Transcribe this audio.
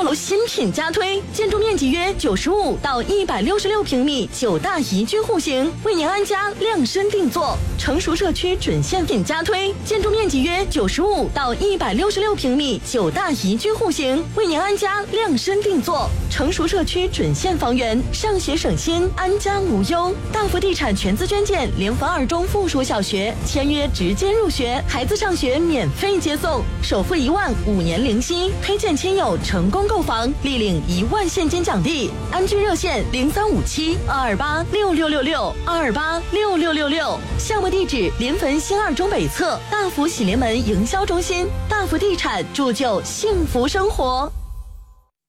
头新品加推，建筑面积约95到166平米，9大宜居户型，为您安家量身定做。成熟社区准现品加推，建筑面积约95到166平米，9大宜居户型，为您安家量身定做。成熟社区准现房源，上学省心，安家无忧。大福地产全资捐建联防2中附属小学，签约直接入学，孩子上学免费接送，首付1万，5年零息，推荐亲友成功购房，立领1万现金奖励。安居热线0357-228-6666，228-6666。项目地址：临汾新2中北侧大福喜临门营销中心。大福地产铸就幸福生活。